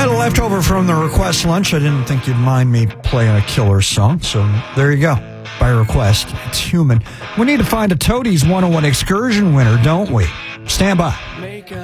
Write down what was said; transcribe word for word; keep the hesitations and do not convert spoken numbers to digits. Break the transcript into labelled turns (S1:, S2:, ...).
S1: had a leftover from the request lunch. I didn't think you'd mind me playing a killer song, so there you go. By request, it's human. We need to find a Toadies one oh one excursion winner, don't we? Stand by.